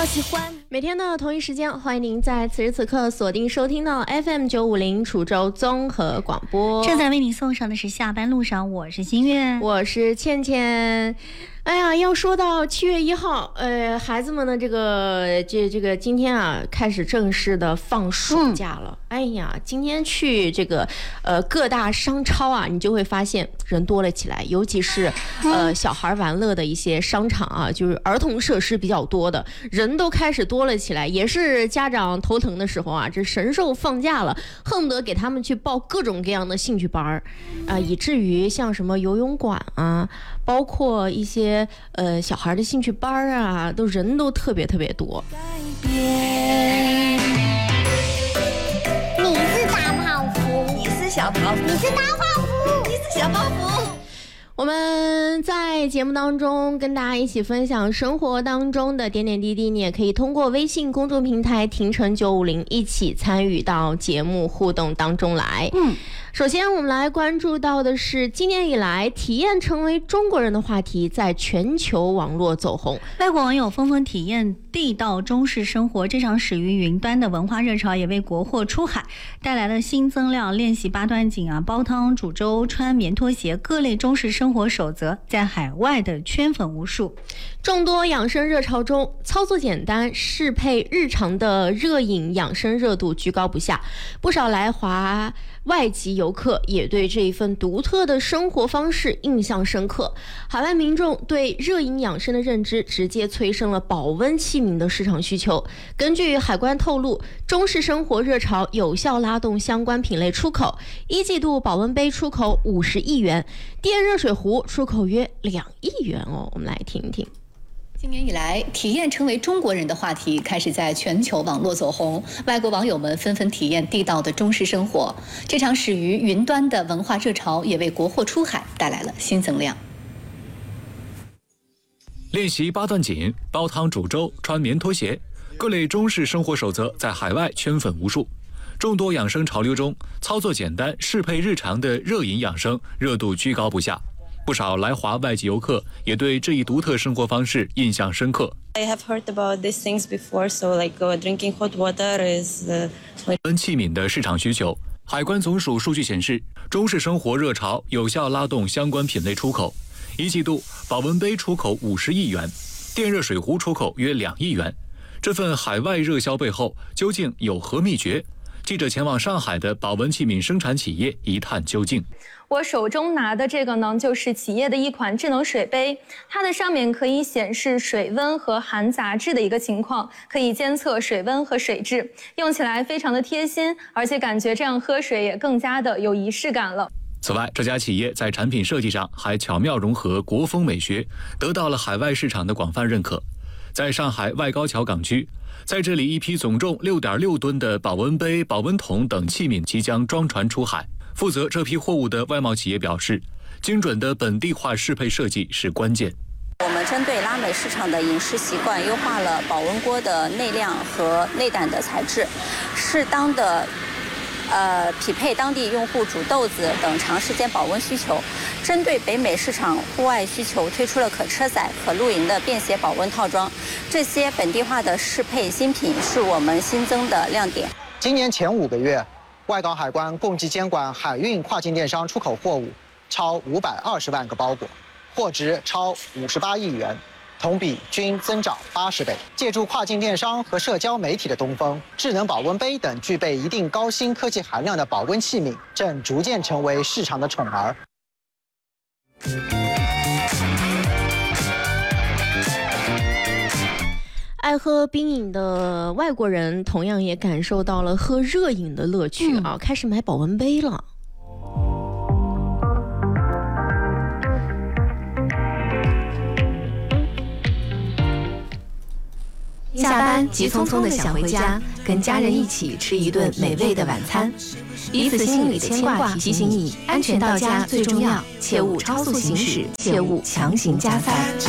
喜欢。每天的同一时间，欢迎您在此时此刻锁定收听到 FM950 楚州综合广播。 正在为你送上的是下班路上，我是新月， 我是倩倩。哎呀，要说到7月1号，孩子们的这个今天啊，开始正式的放暑假了。哎呀，今天去这个各大商超啊，你就会发现人多了起来，尤其是小孩玩乐的一些商场啊，就是儿童设施比较多的，人都开始多了起来，也是家长头疼的时候啊。这神兽放假了，恨不得给他们去报各种各样的兴趣班以至于像什么游泳馆啊，包括一些小孩的兴趣班啊，人都特别特别多。 你是大胖虎， 你是小胖虎， 你是大胖虎， 你是小胖虎。 我们在节目当中跟大家一起分享生活当中的点点滴滴，你也可以通过微信公众平台廷城950一起参与到节目互动当中来。首先我们来关注到的是今年以来体验成为中国人的话题在全球网络走红， 外国网友纷纷体验地道中式生活，这场始于云端的文化热潮也为国货出海带来了新增量。练习八段锦啊，煲汤煮粥穿棉拖鞋，各类中式生活守则在海外的圈粉无数。 众多养生热潮中，操作简单适配日常的热饮养生热度居高不下，不少来华外籍游客也对这一份独特的生活方式印象深刻。海外民众对热饮养生的认知直接催生了保温器皿的市场需求。根据海关透露，中式生活热潮有效拉动相关品类出口，一季度保温杯出口50亿元，电热水壶出口约2亿元哦。我们来听一听。 今年以来，体验成为中国人的话题开始在全球网络走红，外国网友们纷纷体验地道的中式生活。这场始于云端的文化热潮也为国货出海带来了新增量。 练习八段锦、煲汤煮粥穿棉拖鞋，各类中式生活守则在海外圈粉无数。众多养生潮流中，操作简单适配日常的热饮养生热度居高不下。不少来华外籍游客也对这一独特生活方式印象深刻。 I have heard about these things before, so like drinking hot water is 保温器皿的市场需求。海关总署数据显示，中式生活热潮有效拉动相关品类出口。一季度保温杯出口50亿元，电热水壶出口约2亿元。这份海外热销背后究竟有何秘诀？记者前往上海的保温器皿生产企业一探究竟。 我手中拿的这个呢，就是企业的一款智能水杯，它的上面可以显示水温和含杂质的一个情况，可以监测水温和水质，用起来非常的贴心，而且感觉这样喝水也更加的有仪式感了。 此外，这家企业在产品设计上还巧妙融合国风美学，得到了海外市场的广泛认可。在上海外高桥港区，在这里一批总重6.6吨的保温杯、保温桶等器皿即将装船出海。负责这批货物的外贸企业表示，精准的本地化适配设计是关键。 我们针对拉美市场的饮食习惯，优化了保温锅的内量和内胆的材质，适当的匹配当地用户煮豆子等长时间保温需求。针对北美市场户外需求，推出了可车载、可露营的便携保温套装。这些本地化的适配新品是我们新增的亮点。 今年前5个月，外港海关共计监管海运跨境电商出口货物超520万个包裹，货值超58亿元，同比均增长80倍。借助跨境电商和社交媒体的东风，智能保温杯等具备一定高新科技含量的保温器皿，正逐渐成为市场的宠儿。 爱喝冰饮的外国人同样也感受到了喝热饮的乐趣啊，开始买保温杯了。 下班急匆匆的想回家，跟家人一起吃一顿美味的晚餐，彼此心里的牵挂提醒你，安全到家最重要，切勿超速行驶，切勿强行加塞。